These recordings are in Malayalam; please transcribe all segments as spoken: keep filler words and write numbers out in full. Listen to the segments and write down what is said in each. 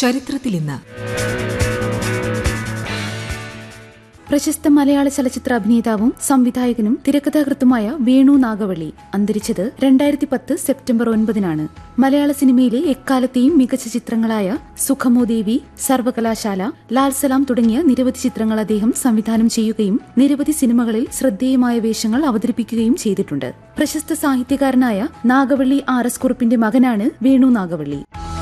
ചരിത്രത്തിൽ ഇന്ന്. പ്രശസ്ത മലയാള ചലച്ചിത്ര അഭിനേതാവും സംവിധായകനും തിരക്കഥാകൃത്തുമായ വേണു നാഗവള്ളി അന്തരിച്ചത് രണ്ടായിരത്തി പത്ത് സെപ്റ്റംബർ ഒൻപതിനാണ്. മലയാള സിനിമയിലെ എക്കാലത്തെയും മികച്ച ചിത്രങ്ങളായ സുഖമോ ദേവി, സർവകലാശാല, ലാൽ സലാം തുടങ്ങിയ നിരവധി ചിത്രങ്ങൾ അദ്ദേഹം സംവിധാനം ചെയ്യുകയും നിരവധി സിനിമകളിൽ ശ്രദ്ധേയമായ വേഷങ്ങൾ അവതരിപ്പിക്കുകയും ചെയ്തിട്ടുണ്ട്. പ്രശസ്ത സാഹിത്യകാരനായ നാഗവള്ളി ആർ എസ് കുറുപ്പിന്റെ മകനാണ് വേണു നാഗവള്ളി.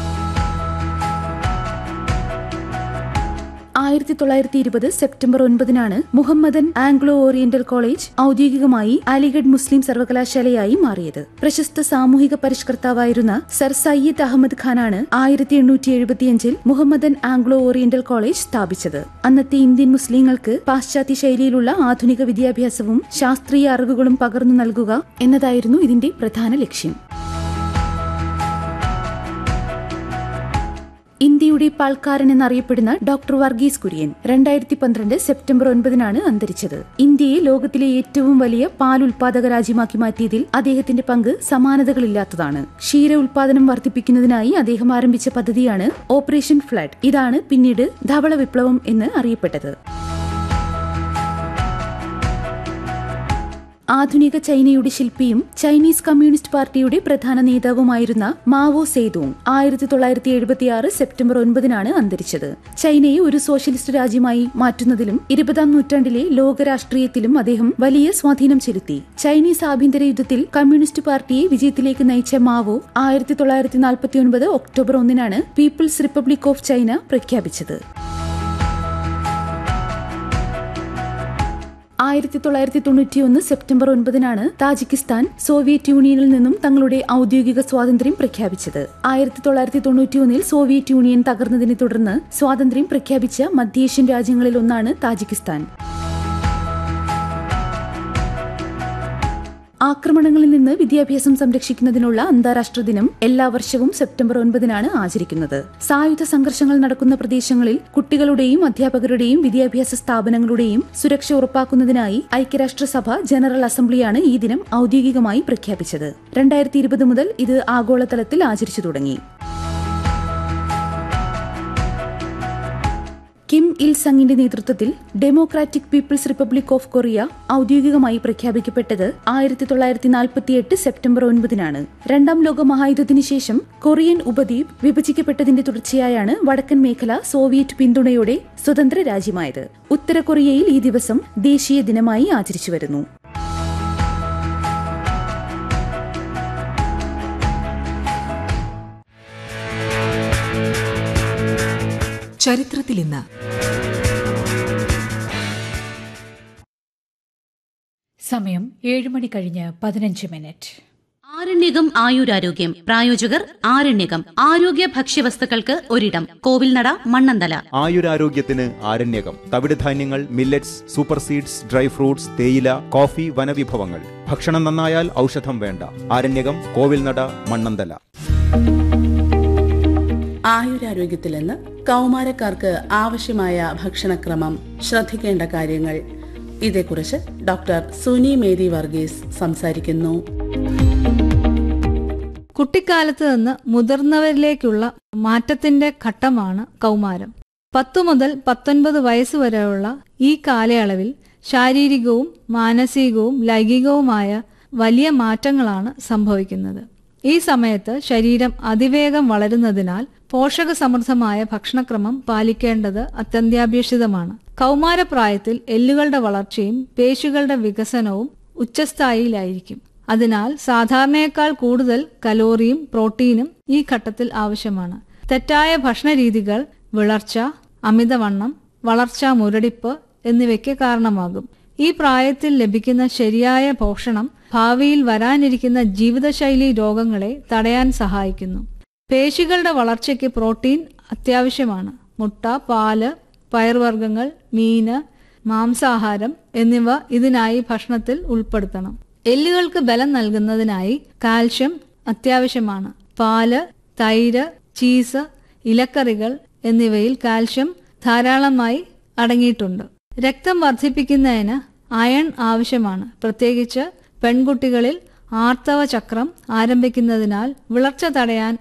ആയിരത്തി തൊള്ളായിരത്തി ഇരുപത് September ഒൻപതിനാണ് Muhammadan Anglo oriental college ഔദ്യോഗികമായി അലിഗഡ് മുസ്ലിം സർവകലാശാലയായി മാറിയത്. പ്രശസ്ത സാമൂഹിക പരിഷ്കർത്താവായിരുന്ന സർ സയ്യിദ് അഹമ്മദ് ഖാനാണ് ആയിരത്തി എണ്ണൂറ്റി എഴുപത്തിയഞ്ചിൽ മുഹമ്മദൻ ആംഗ്ലോ ഓറിയന്റൽ കോളേജ് സ്ഥാപിച്ചത്. അന്നത്തെ ഇന്ത്യൻ മുസ്ലിങ്ങൾക്ക് പാശ്ചാത്യ ശൈലിയിലുള്ള ആധുനിക വിദ്യാഭ്യാസവും ശാസ്ത്രീയ അറിവുകളും പകർന്നു നൽകുക എന്നതായിരുന്നു ഇതിന്റെ പ്രധാന ലക്ഷ്യം. ഇന്ത്യയുടെ പാൽക്കാരൻ എന്നറിയപ്പെടുന്ന ഡോക്ടർ വർഗീസ് കുര്യൻ രണ്ടായിരത്തി പന്ത്രണ്ട് സെപ്റ്റംബർ ഒൻപതിനാണ് അന്തരിച്ചത്. ഇന്ത്യയെ ലോകത്തിലെ ഏറ്റവും വലിയ പാൽ ഉൽപാദക രാജ്യമാക്കി മാറ്റിയതിൽ അദ്ദേഹത്തിന്റെ പങ്ക് സമാനതകളില്ലാത്തതാണ്. ക്ഷീര ഉൽപാദനം വർദ്ധിപ്പിക്കുന്നതിനായി അദ്ദേഹം ആരംഭിച്ച പദ്ധതിയാണ് ഓപ്പറേഷൻ ഫ്ലഡ്. ഇതാണ് പിന്നീട് ധവള വിപ്ലവം എന്ന് അറിയപ്പെട്ടത്. ആധുനിക ചൈനയുടെ ശില്പിയും ചൈനീസ് കമ്മ്യൂണിസ്റ്റ് പാർട്ടിയുടെ പ്രധാന നേതാവുമായിരുന്ന മാവോ സേതൂങ് ആയിരത്തി തൊള്ളായിരത്തി എഴുപത്തിയാറ് സെപ്റ്റംബർ ഒൻപതിനാണ് അന്തരിച്ചത്. ചൈനയെ ഒരു സോഷ്യലിസ്റ്റ് രാജ്യമായി മാറ്റുന്നതിലും ഇരുപതാം നൂറ്റാണ്ടിലെ ലോക രാഷ്ട്രീയത്തിലും അദ്ദേഹം വലിയ സ്വാധീനം ചെലുത്തി. ചൈനീസ് ആഭ്യന്തര യുദ്ധത്തിൽ കമ്മ്യൂണിസ്റ്റ് പാർട്ടിയെ വിജയത്തിലേക്ക് നയിച്ച മാവോ ആയിരത്തി തൊള്ളായിരത്തി നാൽപ്പത്തി ഒൻപത് ഒക്ടോബർ ഒന്നിനാണ് പീപ്പിൾസ് റിപ്പബ്ലിക് ഓഫ് ചൈന പ്രഖ്യാപിച്ചത്. ആയിരത്തി തൊള്ളായിരത്തി തൊണ്ണൂറ്റിയൊന്ന് സെപ്റ്റംബർ ഒൻപതിനാണ് താജിക്കിസ്ഥാൻ സോവിയറ്റ് യൂണിയനിൽ നിന്നും തങ്ങളുടെ ഔദ്യോഗിക സ്വാതന്ത്ര്യം പ്രഖ്യാപിച്ചത്. ആയിരത്തി തൊള്ളായിരത്തി തൊണ്ണൂറ്റിയൊന്നിൽ സോവിയറ്റ് യൂണിയൻ തകർന്നതിനെ തുടർന്ന് സ്വാതന്ത്ര്യം പ്രഖ്യാപിച്ച മധ്യേഷ്യൻ രാജ്യങ്ങളിൽ ഒന്നാണ് താജിക്കിസ്ഥാൻ. ആക്രമണങ്ങളിൽ നിന്ന് വിദ്യാഭ്യാസം സംരക്ഷിക്കുന്നതിനുള്ള അന്താരാഷ്ട്ര ദിനം എല്ലാ വർഷവും സെപ്റ്റംബർ ഒൻപതിനാണ് ആചരിക്കുന്നത്. സായുധ സംഘർഷങ്ങൾ നടക്കുന്ന പ്രദേശങ്ങളിൽ കുട്ടികളുടെയും അധ്യാപകരുടെയും വിദ്യാഭ്യാസ സ്ഥാപനങ്ങളുടെയും സുരക്ഷ ഉറപ്പാക്കുന്നതിനായി ഐക്യരാഷ്ട്രസഭ ജനറൽ അസംബ്ലിയാണ് ഈ ദിനം ഔദ്യോഗികമായി പ്രഖ്യാപിച്ചത്. രണ്ടായിരത്തി ഇരുപത് മുതൽ ഇത് ആഗോളതലത്തിൽ ആചരിച്ചു തുടങ്ങി. കിം ഇൽ സങ്ങിന്റെ നേതൃത്വത്തിൽ democratic people's republic of Korea ഔദ്യോഗികമായി പ്രഖ്യാപിക്കപ്പെട്ടത് ആയിരത്തി തൊള്ളായിരത്തി നാൽപ്പത്തിയെട്ട് സെപ്റ്റംബർ ഒൻപതിനാണ്. രണ്ടാം ലോക മഹായുദ്ധത്തിന് ശേഷം കൊറിയൻ ഉപദ്വീപ് വിഭജിക്കപ്പെട്ടതിന്റെ തുടർച്ചയായാണ് വടക്കൻ മേഖല സോവിയറ്റ് പിന്തുണയോടെ സ്വതന്ത്ര രാജ്യമായത്. ഉത്തര കൊറിയയിൽ ഈ ദിവസം ദേശീയ ദിനമായി ആചരിച്ചു വരുന്നു. ചരിത്രത്തിൽ ഇന്ന്. സമയം ഏഴ് മണി കഴിഞ്ഞ് പതിനഞ്ച് മിനിറ്റ്. ആരണ്യകം ആയുരാരോഗ്യം പ്രായോജകർ ആരണ്യകം ആരോഗ്യ ഭക്ഷ്യവസ്തുക്കൾക്ക് ഒരിടം Kovilnada Mannanthala. ആയുരാരോഗ്യത്തിന് Aryanayakam തവിടുധാന്യങ്ങൾ, millets, super seeds, dry fruits, തേയില, കോഫി, വനവിഭവങ്ങൾ. ഭക്ഷണം നന്നായാൽ ഔഷധം വേണ്ട. ആരണ്യകം, കോവിൽനട, മണ്ണന്തല. ആയുരാരോഗ്യത്തിൽ നിന്ന് കൗമാരക്കാർക്ക് ആവശ്യമായ ഭക്ഷണക്രമം, ശ്രദ്ധിക്കേണ്ട കാര്യങ്ങൾ, ഇതേക്കുറിച്ച് ഡോക്ടർ സുനി മേരി വർഗീസ് സംസാരിക്കുന്നു. കുട്ടിക്കാലത്ത് നിന്ന് മുതിർന്നവരിലേക്കുള്ള മാറ്റത്തിന്റെ ഘട്ടമാണ് കൗമാരം. പത്തു മുതൽ പത്തൊൻപത് വയസ്സ് വരെയുള്ള ഈ കാലയളവിൽ ശാരീരികവും മാനസികവും ലൈംഗികവുമായ വലിയ മാറ്റങ്ങളാണ് സംഭവിക്കുന്നത്. ഈ സമയത്ത് ശരീരം അതിവേഗം വളരുന്നതിനാൽ പോഷകസമൃദ്ധമായ ഭക്ഷണക്രമം പാലിക്കേണ്ടത് അത്യന്താപേക്ഷിതമാണ്. കൗമാരപ്രായത്തിൽ എല്ലുകളുടെ വളർച്ചയും പേശികളുടെ വികസനവും ഉച്ചസ്ഥായിയിലായിരിക്കും. അതിനാൽ സാധാരണയേക്കാൾ കൂടുതൽ കലോറിയും പ്രോട്ടീനും ഈ ഘട്ടത്തിൽ ആവശ്യമാണ്. തെറ്റായ ഭക്ഷണരീതികൾ വിളർച്ച, അമിതവണ്ണം, വളർച്ചാ മുരടിപ്പ് എന്നിവയ്ക്ക് കാരണമാകും. ഈ പ്രായത്തിൽ ലഭിക്കുന്ന ശരിയായ പോഷണം ഭാവിയിൽ വരാനിരിക്കുന്ന ജീവിതശൈലി രോഗങ്ങളെ തടയാൻ സഹായിക്കുന്നു. പേശികളുടെ വളർച്ചയ്ക്ക് പ്രോട്ടീൻ അത്യാവശ്യമാണ്. മുട്ട, പാല്, പയർവർഗ്ഗങ്ങൾ, മീന്, മാംസാഹാരം എന്നിവ ഇതിനായി ഭക്ഷണത്തിൽ ഉൾപ്പെടുത്തണം. എല്ലുകൾക്ക് ബലം നൽകുന്നതിനായി കാൽഷ്യം അത്യാവശ്യമാണ്. പാല്, തൈര്, ചീസ്, ഇലക്കറികൾ എന്നിവയിൽ കാൽഷ്യം ധാരാളമായി അടങ്ങിയിട്ടുണ്ട്. രക്തം വർദ്ധിപ്പിക്കുന്നതിന് അയൺ ആവശ്യമാണ്. പ്രത്യേകിച്ച് പെൺകുട്ടികളിൽ ആർത്തവ ചക്രം ആരംഭിക്കുന്നതിനാൽ വിളർച്ച തടയാൻ